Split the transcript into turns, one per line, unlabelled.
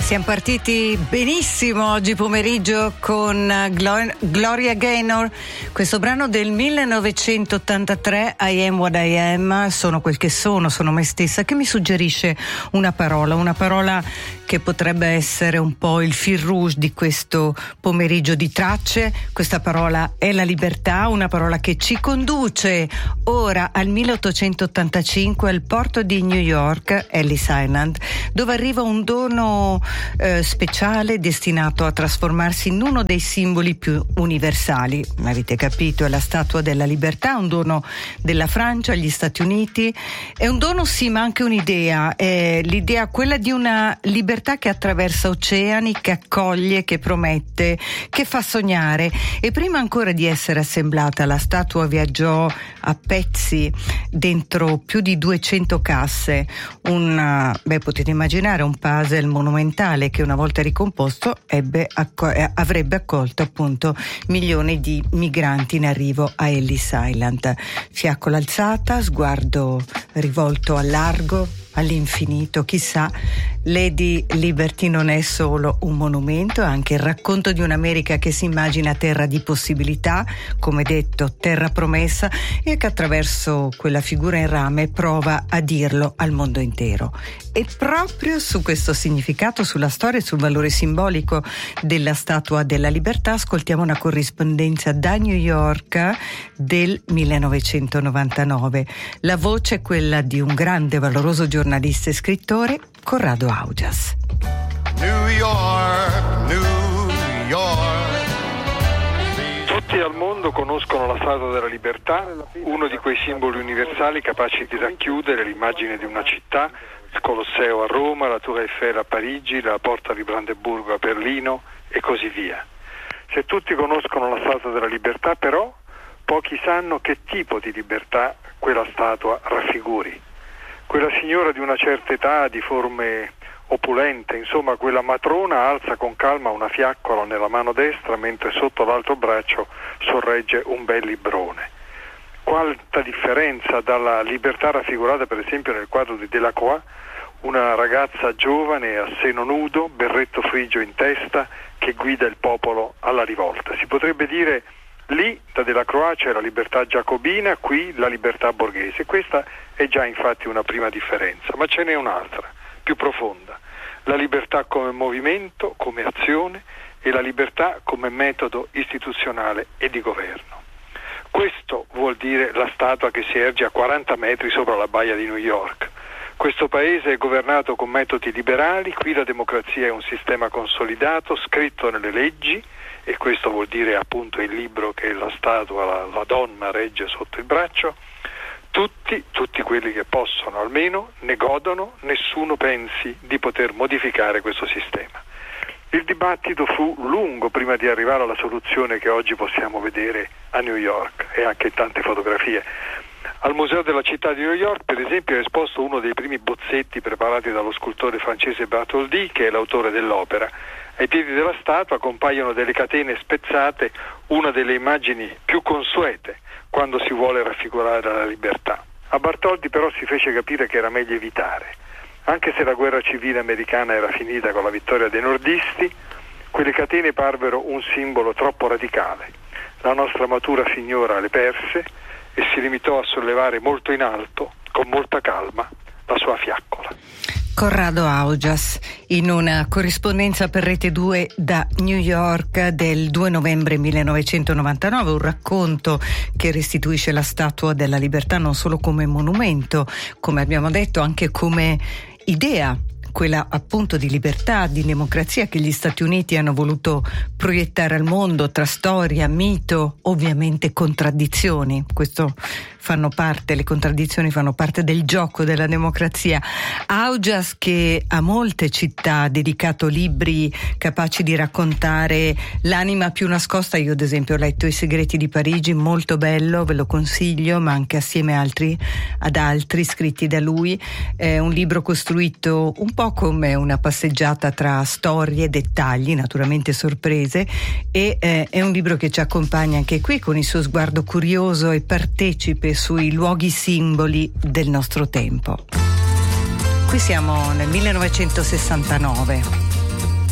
Siamo partiti benissimo oggi pomeriggio con Gloria Gaynor, questo brano del 1983, I Am What I Am, sono quel che sono me stessa, che mi suggerisce una parola che potrebbe essere un po' il fil rouge di questo pomeriggio di tracce. Questa parola è la libertà, una parola che ci conduce ora al 1885 al porto di New York, Ellis Island, dove arriva un dono speciale destinato a trasformarsi in uno dei simboli più universali. Avete capito, è la Statua della Libertà, un dono della Francia agli Stati Uniti. È un dono sì, ma anche un'idea, è l'idea quella di una libertà che attraversa oceani, che accoglie, che promette, che fa sognare. E prima ancora di essere assemblata, la statua viaggiò a pezzi dentro più di 200 casse, potete immaginare un puzzle monumentale che una volta ricomposto avrebbe accolto appunto milioni di migranti in arrivo a Ellis Island. Fiaccola alzata, sguardo rivolto al largo, all'infinito, chissà. Lady Liberty non è solo un monumento, è anche il racconto di un'America che si immagina terra di possibilità, come detto, terra promessa, e che attraverso quella figura in rame prova a dirlo al mondo intero. E proprio su questo significato, sulla storia e sul valore simbolico della Statua della Libertà, ascoltiamo una corrispondenza da New York del 1999. La voce è quella di un grande, valoroso giornalista e scrittore, Corrado Augias.
New York, New York.
Tutti al mondo conoscono la Statua della Libertà, uno di quei simboli universali capaci di racchiudere l'immagine di una città, il Colosseo a Roma, la Tour Eiffel a Parigi, la Porta di Brandeburgo a Berlino e così via. Se tutti conoscono la Statua della Libertà, però, pochi sanno che tipo di libertà quella statua raffiguri. Quella signora di una certa età, di forme opulente, insomma quella matrona alza con calma una fiaccola nella mano destra mentre sotto l'altro braccio sorregge un bel librone. Quanta differenza dalla libertà raffigurata per esempio nel quadro di Delacroix, una ragazza giovane a seno nudo, berretto frigio in testa, che guida il popolo alla rivolta. Si potrebbe dire: lì da Delacroix c'è la libertà giacobina, qui la libertà borghese. Questa è già infatti una prima differenza, ma ce n'è un'altra, più profonda. La libertà come movimento, come azione, e la libertà come metodo istituzionale e di governo. Questo vuol dire la statua che si erge a 40 metri sopra la baia di New York. Questo paese è governato con metodi liberali, qui la democrazia è un sistema consolidato, scritto nelle leggi, e questo vuol dire appunto il libro che la statua, la donna regge sotto il braccio. Tutti quelli che possono almeno ne godono, nessuno pensi di poter modificare questo sistema. Il dibattito fu lungo prima di arrivare alla soluzione che oggi possiamo vedere a New York e anche in tante fotografie. Al Museo della città di New York, per esempio, è esposto uno dei primi bozzetti preparati dallo scultore francese Bartholdi, che è l'autore dell'opera. Ai piedi della statua compaiono delle catene spezzate, una delle immagini più consuete quando si vuole raffigurare la libertà. A Bartholdi però si fece capire che era meglio evitare. Anche se la guerra civile americana era finita con la vittoria dei nordisti, quelle catene parvero un simbolo troppo radicale. La nostra matura signora le perse e si limitò a sollevare molto in alto, con molta calma, la sua fiaccola.
Corrado Augias, in una corrispondenza per Rete 2 da New York del 2 novembre 1999, un racconto che restituisce la Statua della Libertà non solo come monumento, come abbiamo detto, anche come idea, quella appunto di libertà, di democrazia che gli Stati Uniti hanno voluto proiettare al mondo tra storia, mito, ovviamente contraddizioni. Le contraddizioni fanno parte del gioco della democrazia. Augias, che a molte città ha dedicato libri capaci di raccontare l'anima più nascosta. Io ad esempio ho letto I segreti di Parigi, molto bello, ve lo consiglio, ma anche assieme ad altri scritti da lui. È un libro costruito un po' come una passeggiata tra storie, dettagli, naturalmente sorprese, e è un libro che ci accompagna anche qui con il suo sguardo curioso e partecipe sui luoghi simboli del nostro tempo. Qui siamo nel 1969.